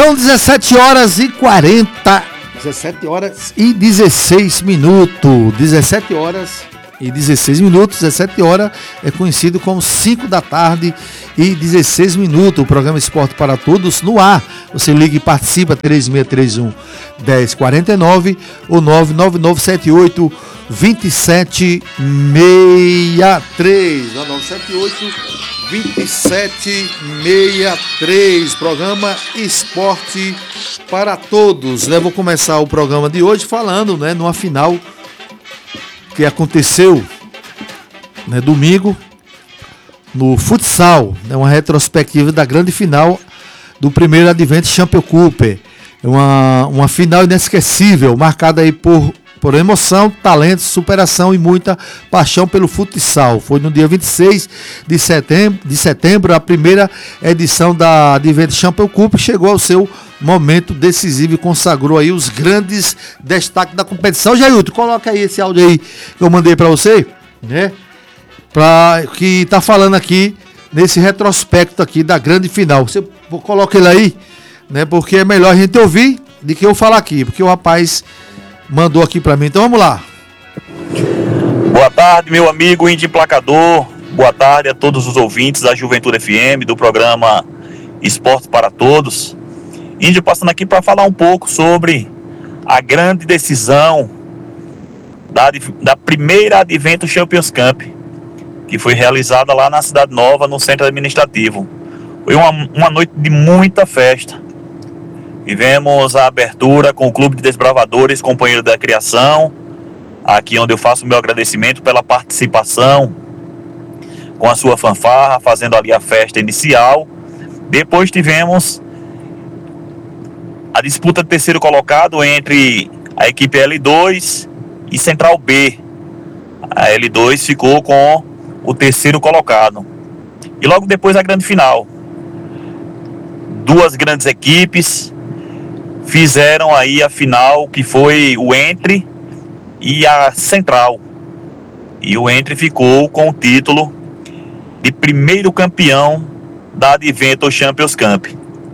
São 17 horas e 16 minutos. 17 horas e 16 minutos. 17 horas é conhecido como 5 da tarde e 16 minutos. O programa Esporte para Todos no ar. Você liga e participa, 3631-1049 ou 99978 2763. 2763, programa Esporte para Todos, né? Vou começar o programa de hoje falando, né, numa final que aconteceu, né, domingo no futsal, né, uma retrospectiva da grande final do primeiro Advent Champions Cup. Uma final inesquecível, marcada aí por emoção, talento, superação e muita paixão pelo futsal. Foi no dia 26 de setembro, a primeira edição da Advent Champions Cup chegou ao seu momento decisivo e consagrou aí os grandes destaques da competição. Jailton, coloca aí esse áudio aí que eu mandei para você, né? Que tá falando aqui nesse retrospecto aqui da grande final. Você coloca ele aí, né? Porque é melhor a gente ouvir do que eu falar aqui, porque o rapaz mandou aqui pra mim, então vamos lá. Boa tarde, meu amigo Índio Emplacador. Boa tarde a todos os ouvintes da Juventude FM, do programa Esporte para Todos. Índio passando aqui para falar um pouco sobre a grande decisão da primeira Advent Champions Cup, que foi realizada lá na Cidade Nova, no Centro Administrativo. Foi uma noite de muita festa. Tivemos a abertura com o Clube de Desbravadores, companheiro da criação, aqui onde eu faço o meu agradecimento pela participação com a sua fanfarra, fazendo ali a festa inicial. Depois tivemos a disputa de terceiro colocado entre a equipe L2 e Central B. A L2 ficou com o terceiro colocado. E logo depois a grande final. Duas grandes equipes fizeram aí a final, que foi o Entre e a Central. E o Entre ficou com o título de primeiro campeão da Advent Champions Cup.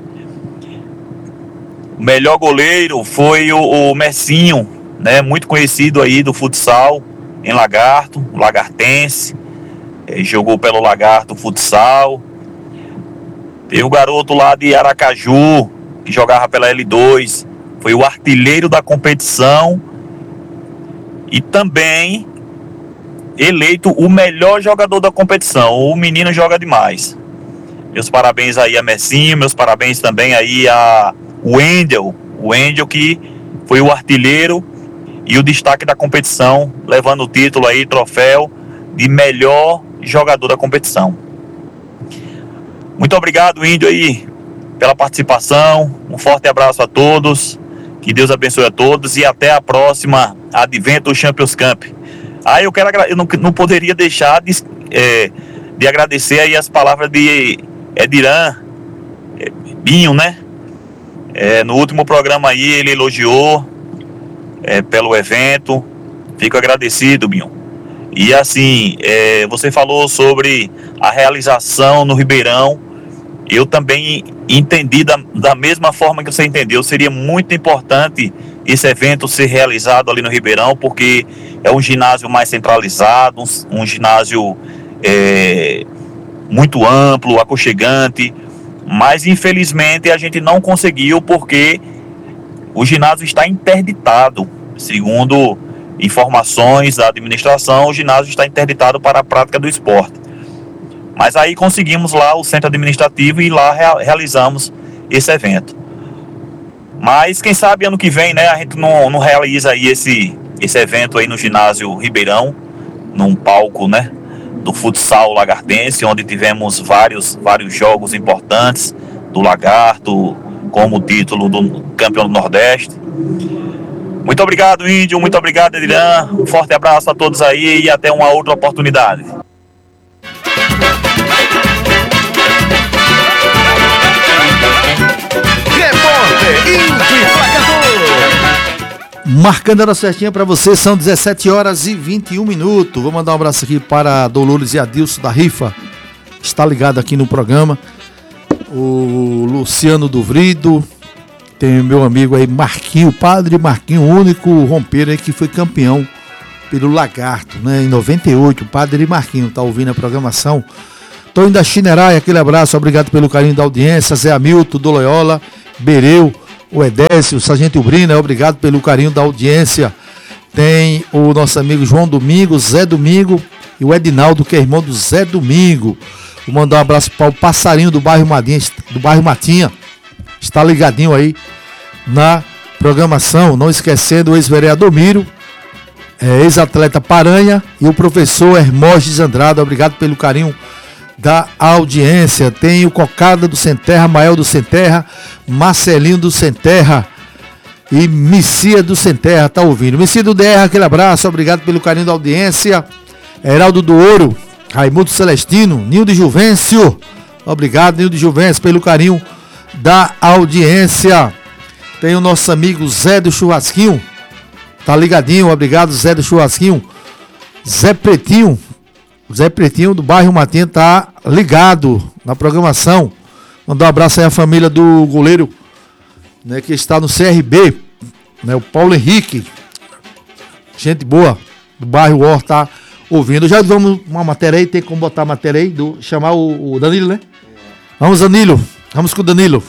O melhor goleiro foi o Messinho, né, muito conhecido aí do futsal em Lagarto, o lagartense. Jogou pelo Lagarto Futsal. Tem o garoto lá de Aracaju, que jogava pela L2, foi o artilheiro da competição e também eleito o melhor jogador da competição. O menino joga demais. Meus parabéns aí a Messinho, meus parabéns também aí a Wendel, que foi o artilheiro e o destaque da competição, levando o título aí, troféu de melhor jogador da competição. Muito obrigado, Índio, aí, pela participação. Um forte abraço a todos, que Deus abençoe a todos e até a próxima Advent Champions Cup. Eu não poderia deixar de agradecer aí as palavras de Ediran Binho, né? No último programa aí ele elogiou pelo evento. Fico agradecido, Binho. E assim, você falou sobre a realização no Ribeirão. Eu também entendi da mesma forma que você entendeu. Seria muito importante esse evento ser realizado ali no Ribeirão, porque é um ginásio mais centralizado, um ginásio muito amplo, aconchegante, mas infelizmente a gente não conseguiu porque o ginásio está interditado. Segundo informações da administração, o ginásio está interditado para a prática do esporte. Mas aí conseguimos lá o centro administrativo e lá realizamos esse evento. Mas quem sabe ano que vem, né, a gente não realiza aí esse evento aí no ginásio Ribeirão, num palco, né, do futsal lagartense, onde tivemos vários jogos importantes do Lagarto, como o título do campeão do Nordeste. Muito obrigado, Índio, muito obrigado, Ediran. Um forte abraço a todos aí e até uma outra oportunidade. Marcando a hora certinha para você, são 17 horas e 21 minutos. Vou mandar um abraço aqui para Dolores e Adilson da Rifa, está ligado aqui no programa. O Luciano Duvrido, Tem o meu amigo aí, Marquinho, Padre Marquinho, o único rompeiro aí que foi campeão pelo Lagarto, né? Em 98, o Padre Marquinho tá ouvindo a programação. Toninho da Chinerai, aquele abraço, obrigado pelo carinho da audiência. Zé Hamilton, do Loyola, Bereu, o Edécio, o Sargento Brina, obrigado pelo carinho da audiência. Tem o nosso amigo João Domingo, Zé Domingo e o Edinaldo, que é irmão do Zé Domingo. Vou mandar um abraço para o Passarinho do bairro Matinha. Está ligadinho aí na programação. Não esquecendo o ex-vereador Miro, ex-atleta Paranha e o professor Hermógenes Andrade. Obrigado pelo carinho da audiência. Tem o Cocada do Senterra, Mael do Senterra, Marcelinho do Senterra e Missia do Senterra, tá ouvindo. Missia do DR, aquele abraço, obrigado pelo carinho da audiência. Heraldo do Ouro, Raimundo Celestino, Nil de Juvencio, obrigado Nil de Juvencio pelo carinho da audiência. Tem o nosso amigo Zé do Churrasquinho, tá ligadinho, obrigado Zé do Churrasquinho. Zé Pretinho do bairro Matinha tá ligado na programação. Mandar um abraço aí à família do goleiro, né, que está no CRB, né, o Paulo Henrique, gente boa do bairro Or, tá ouvindo. Já vamos uma matéria aí, tem como botar a matéria aí, chamar o Danilo, né? Vamos, Danilo, vamos com o Danilo.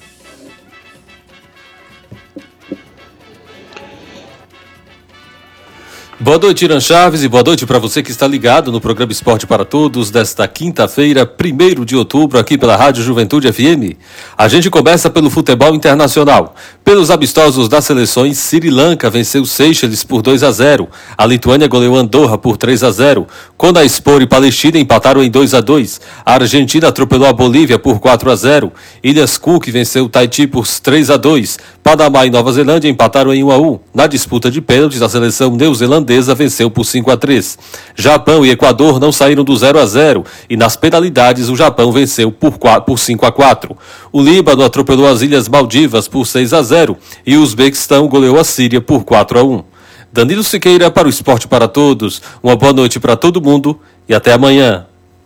Boa noite, Irã Chaves, e boa noite para você que está ligado no programa Esporte para Todos desta quinta-feira, 1º de outubro, aqui pela Rádio Juventude FM. A gente começa pelo futebol internacional. Pelos amistosos das seleções, Sri Lanka venceu Seychelles por 2-0. A Lituânia goleou Andorra por 3-0. Konyaspor e Palestina empataram em 2-2. A Argentina atropelou a Bolívia por 4-0. Ilhas Cook venceu Tahiti por 3-2. Panamá e Nova Zelândia empataram em 1-1. Na disputa de pênaltis, a seleção neozelandesa venceu por 5-3. Japão e Equador não saíram do 0-0 e nas penalidades o Japão venceu por 5-4. O Líbano atropelou as Ilhas Maldivas por 6-0 e o Uzbequistão goleou a Síria por 4-1. Danilo Siqueira para o Esporte para Todos. Uma boa noite para todo mundo e até amanhã.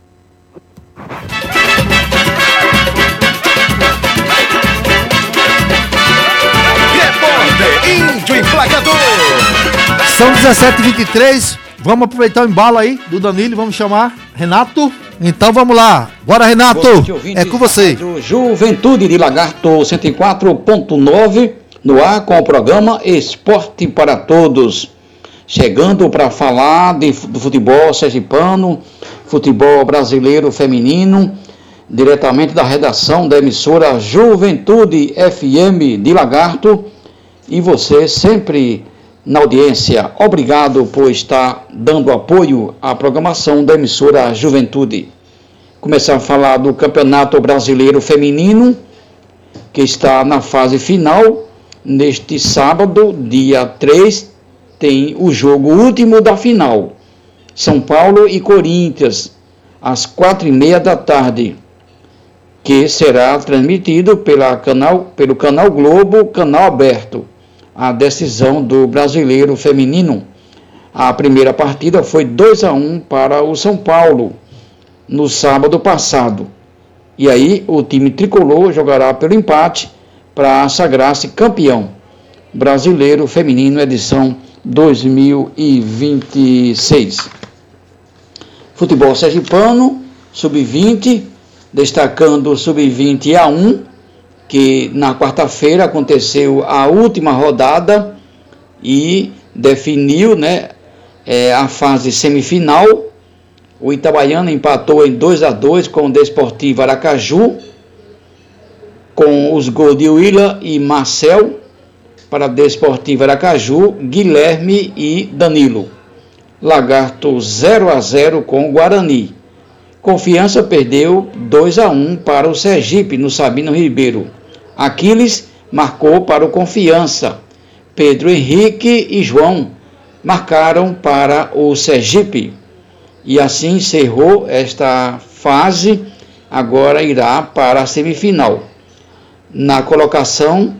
Índio Emplacador. São 17h23, vamos aproveitar o embalo aí do Danilo, vamos chamar Renato. Então vamos lá, bora Renato, é com você. Juventude de Lagarto 104.9 no ar com o programa Esporte para Todos. Chegando para falar do futebol sergipano, futebol brasileiro feminino, diretamente da redação da emissora Juventude FM de Lagarto. E você sempre na audiência, obrigado por estar dando apoio à programação da emissora Juventude. Começar a falar do Campeonato Brasileiro Feminino, que está na fase final. Neste sábado, dia 3, tem o jogo último da final. São Paulo e Corinthians, às 4h30 da tarde, que será transmitido pelo canal Globo, canal aberto. A decisão do Brasileiro Feminino. A primeira partida foi 2-1 para o São Paulo no sábado passado. E aí o time tricolor jogará pelo empate para sagrar-se campeão brasileiro feminino edição 2026. Futebol sergipano, sub-20, destacando o sub-20 A1, que na quarta-feira aconteceu a última rodada e definiu, a fase semifinal. O Itabaiana empatou em 2-2 com o Desportivo Aracaju, com os gols de Willa e Marcel, para Desportivo Aracaju, Guilherme e Danilo. Lagarto 0-0 com o Guarani. Confiança perdeu 2-1 para o Sergipe, no Sabino Ribeiro. Aquiles marcou para o Confiança. Pedro Henrique e João marcaram para o Sergipe. E assim encerrou esta fase, agora irá para a semifinal. Na colocação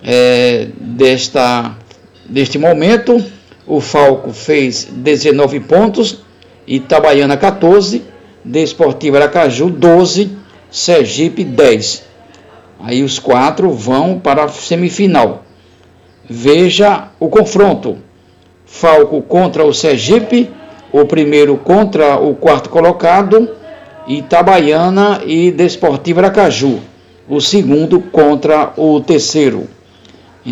deste momento, o Falco fez 19 pontos, Itabaiana 14, Desportivo Aracaju 12, Sergipe 10. Aí os 4 vão para a semifinal. Veja o confronto. Falco contra o Sergipe, o primeiro contra o 4º colocado, Itabaiana e Desportivo Aracaju, o segundo contra o 3º.